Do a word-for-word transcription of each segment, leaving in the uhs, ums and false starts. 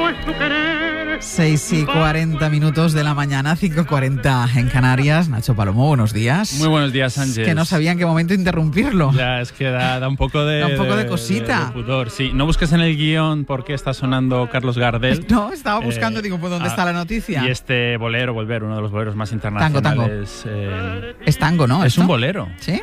seis y cuarenta minutos de la mañana, cinco y cuarenta en Canarias. Nacho Palomo, buenos días. Muy buenos días, Ángel. Es que no sabía en qué momento interrumpirlo. Ya, es que da, da un poco de... Da un poco de, de cosita. De, de pudor, sí. No busques en el guión por qué está sonando Carlos Gardel. No, estaba buscando, eh, digo, ¿pues dónde ah, está la noticia? Y este bolero, Volver, uno de los boleros más internacionales. Tango, tango. Eh, es tango, ¿no? Es ¿esto? un bolero. ¿Sí?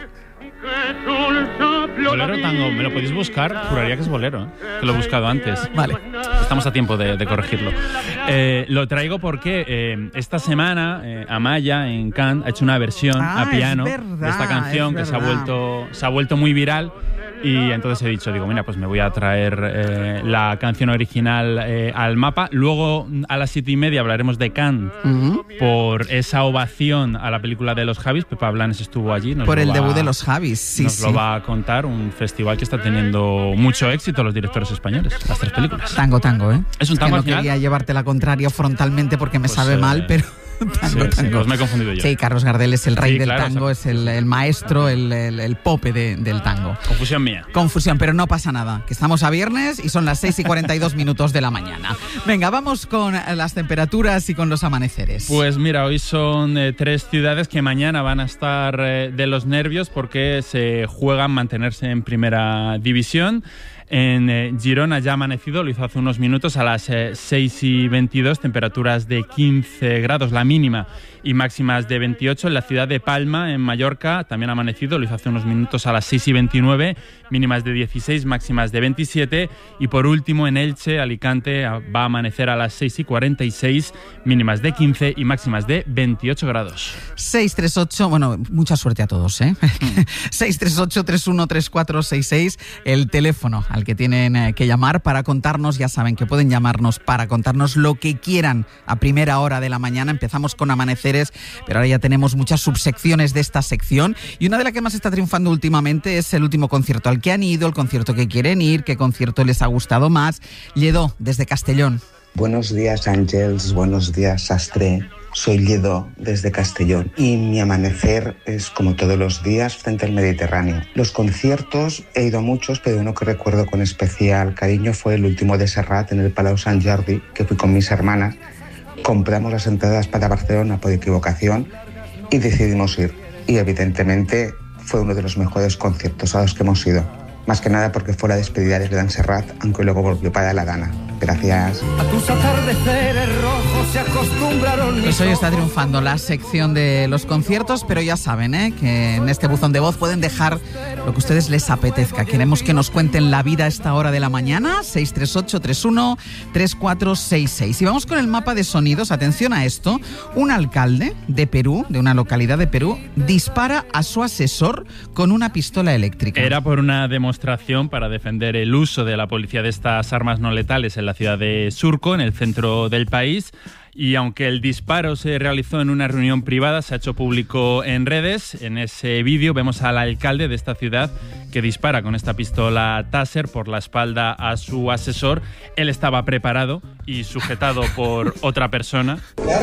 Bolero tango, me lo podéis buscar, juraría que es bolero, ¿eh? Que lo he buscado antes. Vale. Estamos a tiempo de, de corregirlo. Eh, lo traigo porque eh, esta semana eh, Amaya en Cannes ha hecho una versión ah, a piano verdad, de esta canción que se ha vuelto se ha vuelto muy viral. Y entonces he dicho, digo, mira, pues me voy a traer eh, la canción original eh, al mapa. Luego, a las siete y media, hablaremos de Cannes uh-huh. por esa ovación a la película de Los Javis. Pepa Blanes estuvo allí. Nos por el va, debut de Los Javis, sí, Nos sí. lo va a contar, un festival que está teniendo mucho éxito los directores españoles, las tres películas. Tango, tango, ¿eh? Es un tango es que no quería llevarte la contraria frontalmente porque me pues, sabe eh, mal, pero... Tango, sí, tango. Sí, pues me he confundido yo. Sí, Carlos Gardel es el rey sí, del claro, tango, o es sea, el, el maestro, el, el, el pope de, del tango. Confusión mía. Confusión, pero no pasa nada, que estamos a viernes y son las seis y cuarenta y dos minutos de la mañana. Venga, vamos con las temperaturas y con los amaneceres. Pues mira, hoy son eh, tres ciudades que mañana van a estar eh, de los nervios porque se juegan mantenerse en primera división. En eh, Girona ya ha amanecido, lo hizo hace unos minutos a las eh, seis y veintidós, temperaturas de quince grados, la mínima, y máximas de veintiocho. En la ciudad de Palma, en Mallorca, también ha amanecido, lo hizo hace unos minutos a las seis y veintinueve, mínimas de dieciséis, máximas de veintisiete. Y por último, en Elche, Alicante, va a amanecer a las seis y cuarenta y seis, mínimas de quince y máximas de veintiocho grados. seis tres ocho, bueno, mucha suerte a todos, ¿eh? seis tres ocho, tres uno tres cuatro seis seis, el teléfono al que tienen que llamar para contarnos, ya saben que pueden llamarnos para contarnos lo que quieran a primera hora de la mañana. Empezamos con amaneceres, pero ahora ya tenemos muchas subsecciones de esta sección y una de las que más está triunfando últimamente es el último concierto al que han ido, el concierto que quieren ir, qué concierto les ha gustado más. Lledó, desde Castellón. Buenos días, Ángels, buenos días, Sastre. Soy Lledó, desde Castellón, y mi amanecer es como todos los días frente al Mediterráneo. Los conciertos he ido a muchos, pero uno que recuerdo con especial cariño fue el último de Serrat en el Palau Sant Jordi, que fui con mis hermanas. Compramos las entradas para Barcelona por equivocación y decidimos ir. Y evidentemente fue uno de los mejores conciertos a los que hemos ido. Más que nada porque fue la despedida de Gran Serrat, aunque luego volvió para la Dana. Gracias. A tus atardeceres rojos se acostumbraron. Pues hoy está triunfando la sección de los conciertos, pero ya saben, ¿eh? que en este buzón de voz pueden dejar lo que a ustedes les apetezca. Queremos que nos cuenten la vida a esta hora de la mañana, seis tres ocho, tres uno tres cuatro seis seis. Y vamos con el mapa de sonidos. Atención a esto. Un alcalde de Perú, de una localidad de Perú, dispara a su asesor con una pistola eléctrica. Era por una demostración para defender el uso de la policía de estas armas no letales en la ciudad de Surco, en el centro del país. Y aunque el disparo se realizó en una reunión privada, se ha hecho público en redes. En ese vídeo vemos al alcalde de esta ciudad que dispara con esta pistola Taser por la espalda a su asesor. Él estaba preparado y sujetado por otra persona.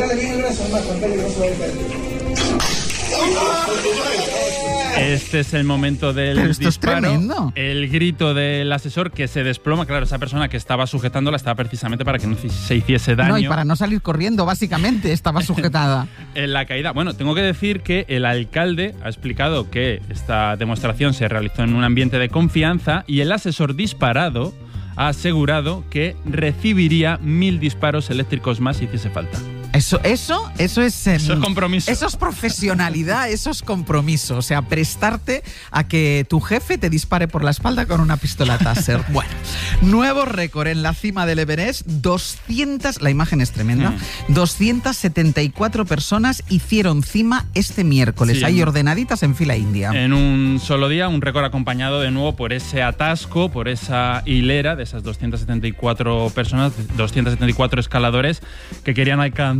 Este es el momento del Pero esto disparo. Es tremendo. El grito del asesor que se desploma. Claro, esa persona que estaba sujetándola estaba precisamente para que no se hiciese daño. No, y para no salir corriendo, básicamente, estaba sujetada. En la caída. Bueno, tengo que decir que el alcalde ha explicado que esta demostración se realizó en un ambiente de confianza y el asesor disparado ha asegurado que recibiría mil disparos eléctricos más si hiciese falta. Eso, eso, eso es... Eh, eso es compromiso. Eso es profesionalidad, eso es compromiso. O sea, prestarte a que tu jefe te dispare por la espalda con una pistola Taser. Bueno, nuevo récord en la cima del Everest. doscientas, la imagen es tremenda, mm. doscientas setenta y cuatro personas hicieron cima este miércoles. Sí, ahí ordenaditas en fila india. En un solo día, un récord acompañado de nuevo por ese atasco, por esa hilera de esas doscientas setenta y cuatro personas, doscientos setenta y cuatro escaladores que querían alcanzar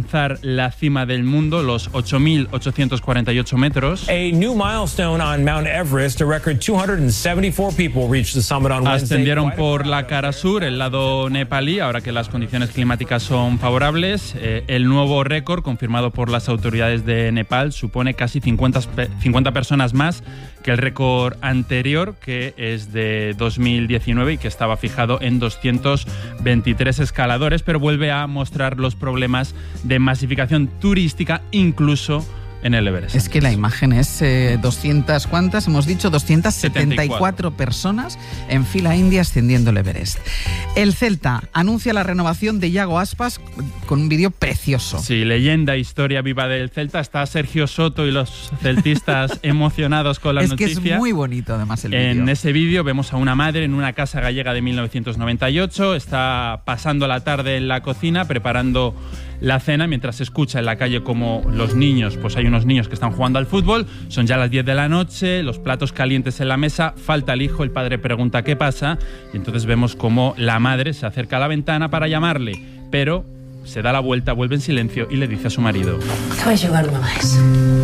alcanzar la cima del mundo, los ocho mil ochocientos cuarenta y ocho metros. A new milestone on Mount Everest. A record two hundred seventy-four people reached the summit on Wednesday. Ascendieron por la cara sur, el lado nepalí, ahora que las condiciones climáticas son favorables. Eh, el nuevo récord, confirmado por las autoridades de Nepal, supone casi cincuenta, cincuenta personas más que el récord anterior, que es de dos mil diecinueve y que estaba fijado en doscientos veintitrés escaladores, pero vuelve a mostrar los problemas de masificación turística, incluso en el Everest. Es que la imagen es eh, doscientas, ¿cuántas? Hemos dicho doscientas setenta y cuatro personas en fila india ascendiendo el Everest. El Celta anuncia la renovación de Iago Aspas con un vídeo precioso. Sí, leyenda, historia viva del Celta. Está Sergio Soto y los celtistas emocionados con la es noticia. Es que es muy bonito además el vídeo. En ese vídeo vemos a una madre en una casa gallega de mil novecientos noventa y ocho. Está pasando la tarde en la cocina preparando la cena mientras se escucha en la calle como los niños, pues hay unos niños que están jugando al fútbol, son ya las diez de la noche, los platos calientes en la mesa, falta el hijo, el padre pregunta qué pasa y entonces vemos como la madre se acerca a la ventana para llamarle, pero se da la vuelta, vuelve en silencio y le dice a su marido que va a jugar una más.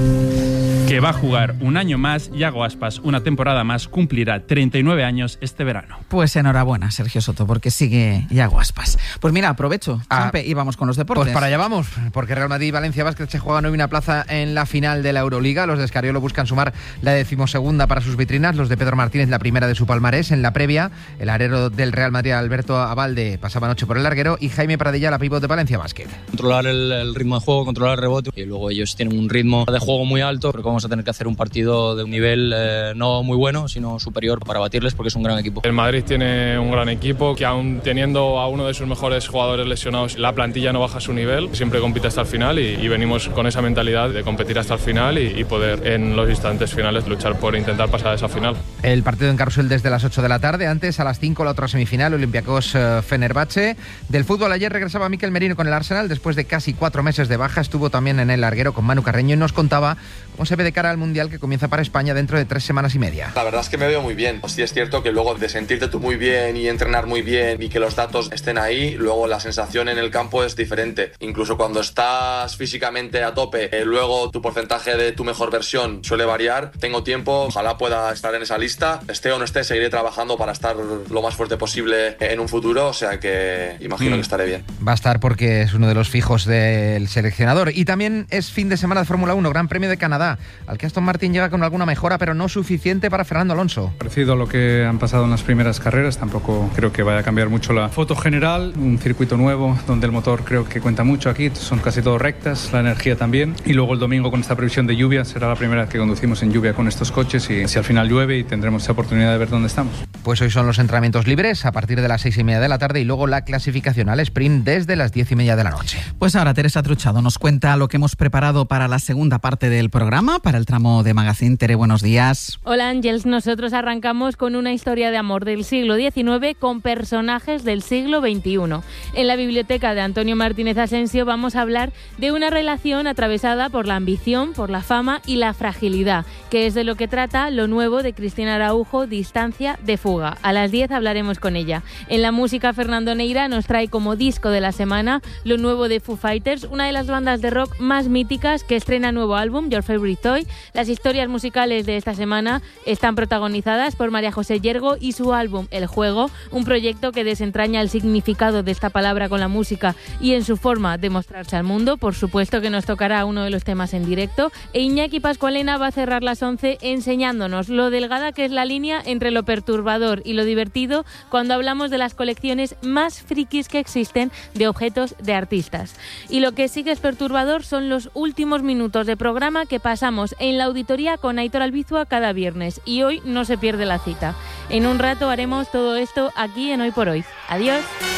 Que va a jugar un año más. Iago Aspas, una temporada más, cumplirá treinta y nueve años este verano. Pues enhorabuena, Sergio Soto, porque sigue Iago Aspas. Pues mira, aprovecho, ah, Champe, y vamos con los deportes. Pues para allá vamos, porque Real Madrid y Valencia Basket se juegan hoy una plaza en la final de la Euroliga. Los de Escariolo buscan sumar la decimosegunda para sus vitrinas, los de Pedro Martínez la primera de su palmarés. En la previa, el arero del Real Madrid, Alberto Abalde, pasaba anoche por el larguero, y Jaime Pradilla, la pívot de Valencia Basket. Controlar el, el ritmo de juego, controlar el rebote, y luego ellos tienen un ritmo de juego muy alto, pero vamos a tener que hacer un partido de un nivel eh, no muy bueno, sino superior para batirles, porque es un gran equipo. El Madrid tiene un gran equipo que, aún teniendo a uno de sus mejores jugadores lesionados, la plantilla no baja su nivel, siempre compite hasta el final y, y venimos con esa mentalidad de competir hasta el final y, y poder en los instantes finales luchar por intentar pasar a esa final. El partido en Carrusel desde las ocho de la tarde, antes a las cinco la otra semifinal, Olympiacos eh, Fenerbahce. Del fútbol ayer regresaba Mikel Merino con el Arsenal, después de casi cuatro meses de baja, estuvo también en el larguero con Manu Carreño y nos contaba cómo se ve de cara al Mundial que comienza para España dentro de tres semanas y media. La verdad es que me veo muy bien. Sí es cierto que luego de sentirte tú muy bien y entrenar muy bien y que los datos estén ahí, luego la sensación en el campo es diferente. Incluso cuando estás físicamente a tope, eh, luego tu porcentaje de tu mejor versión suele variar. Tengo tiempo, ojalá pueda estar en esa lista. Esté o no esté, seguiré trabajando para estar lo más fuerte posible en un futuro, o sea que imagino mm. que estaré bien. Va a estar porque es uno de los fijos del seleccionador. Y también es fin de semana de Fórmula uno, Gran Premio de Canadá, al que Aston Martin llega con alguna mejora, pero no suficiente para Fernando Alonso. Parecido a lo que han pasado en las primeras carreras, tampoco creo que vaya a cambiar mucho la foto general. Un circuito nuevo donde el motor creo que cuenta mucho aquí, son casi todo rectas, la energía también. Y luego el domingo con esta previsión de lluvia, será la primera vez que conducimos en lluvia con estos coches y si al final llueve y tendremos esa oportunidad de ver dónde estamos. Pues hoy son los entrenamientos libres a partir de las seis y media de la tarde y luego la clasificación al sprint desde las diez y media de la noche. Pues ahora Teresa Truchado nos cuenta lo que hemos preparado para la segunda parte del programa, para el tramo de Magazine. Tere, buenos días. Hola Ángels, nosotros arrancamos con una historia de amor del siglo diecinueve con personajes del siglo veintiuno. En la biblioteca de Antonio Martínez Asensio vamos a hablar de una relación atravesada por la ambición, por la fama y la fragilidad, que es de lo que trata lo nuevo de Cristina Araujo, Distancia de fuga. A las diez hablaremos con ella. En la música, Fernando Neira nos trae como disco de la semana lo nuevo de Foo Fighters, una de las bandas de rock más míticas que estrena nuevo álbum, Your Favorite Toy. Las historias musicales de esta semana están protagonizadas por María José Yergo y su álbum El Juego, un proyecto que desentraña el significado de esta palabra con la música y en su forma de mostrarse al mundo. Por supuesto que nos tocará uno de los temas en directo e Iñaki Pascualena va a cerrar las once enseñándonos lo delgada que es la línea entre lo perturbador y lo divertido cuando hablamos de las colecciones más frikis que existen de objetos de artistas. Y lo que sí que es perturbador son los últimos minutos de programa que pasamos en la auditoría con Aitor Albizua cada viernes y hoy no se pierde la cita. En un rato haremos todo esto aquí en Hoy por Hoy. Adiós.